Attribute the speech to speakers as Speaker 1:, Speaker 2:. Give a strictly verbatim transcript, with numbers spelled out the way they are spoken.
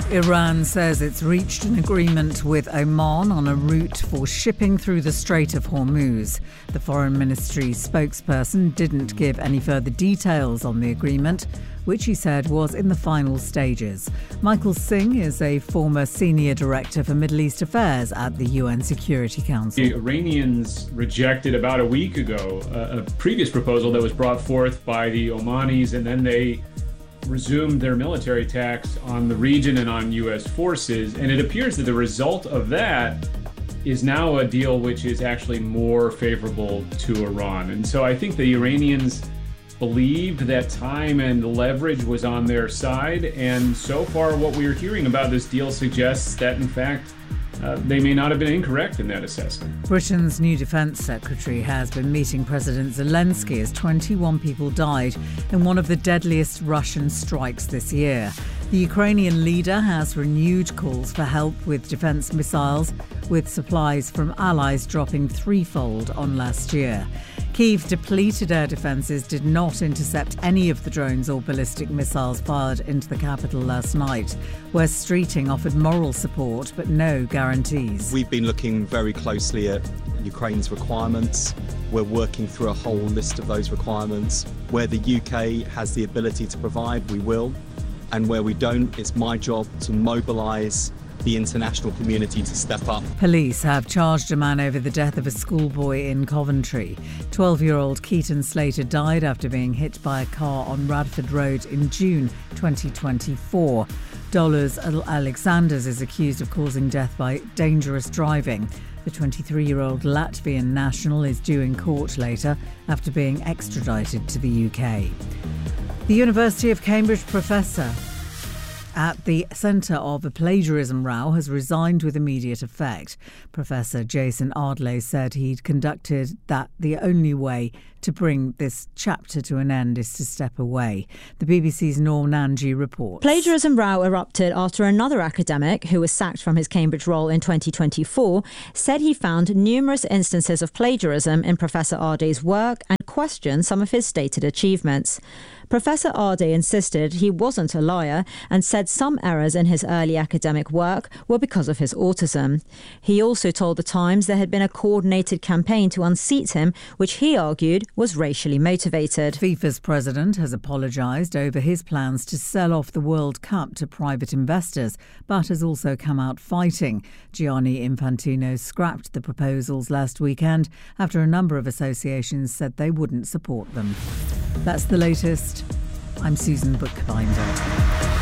Speaker 1: Iran says it's reached an agreement with Oman on a route for shipping through the Strait of Hormuz. The Foreign Ministry spokesperson didn't give any further details on the agreement, which he said was in the final stages. Michael Singh is a former senior director for Middle East Affairs at the U N Security Council.
Speaker 2: The Iranians rejected about a week ago a, a previous proposal that was brought forth by the Omanis, and then they resumed their military attacks on the region and on U S forces. And it appears that the result of that is now a deal which is actually more favorable to Iran. And so I think the Iranians believed that time and leverage was on their side. And so far, what we are hearing about this deal suggests that, in fact, Uh, they may not have been incorrect in that assessment.
Speaker 1: Britain's new defence secretary has been meeting President Zelensky as twenty-one people died in one of the deadliest Russian strikes this year. The Ukrainian leader has renewed calls for help with defence missiles, with supplies from allies dropping threefold on last year. Kyiv depleted air defences did not intercept any of the drones or ballistic missiles fired into the capital last night. Wes Streeting offered moral support but no guarantees.
Speaker 3: We've been looking very closely at Ukraine's requirements. We're working through a whole list of those requirements. Where the U K has the ability to provide, we will. And where we don't, it's my job to mobilise the international community to step up.
Speaker 1: Police have charged a man over the death of a schoolboy in Coventry. twelve-year-old Keaton Slater died after being hit by a car on Radford Road in June twenty twenty-four. Dollars Alexanders is accused of causing death by dangerous driving. The twenty-three-year-old Latvian national is due in court later after being extradited to the U K. The University of Cambridge professor at the centre of a plagiarism row has resigned with immediate effect. Professor Jason Ardley said he'd conducted that the only way to bring this chapter to an end is to step away. The B B C's Norm Nanji reports.
Speaker 4: Plagiarism row erupted after another academic, who was sacked from his Cambridge role in twenty twenty-four, said he found numerous instances of plagiarism in Professor Ardley's work and questioned some of his stated achievements. Professor Ardley insisted he wasn't a liar and said some errors in his early academic work were because of his autism. He also told The Times there had been a coordinated campaign to unseat him, which he argued was racially motivated.
Speaker 1: FIFA's president has apologised over his plans to sell off the World Cup to private investors, but has also come out fighting. Gianni Infantino scrapped the proposals last weekend after a number of associations said they wouldn't support them. That's the latest. I'm Susan Bookbinder.